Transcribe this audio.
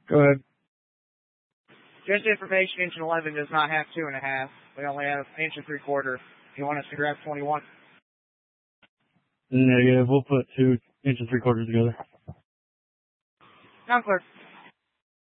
Go ahead. Just information, inch and 11 does not have 2.5. We only have inch and 3/4. You want us to grab 21? Negative. We'll put 2 inch and 3/4 together. Sound clear.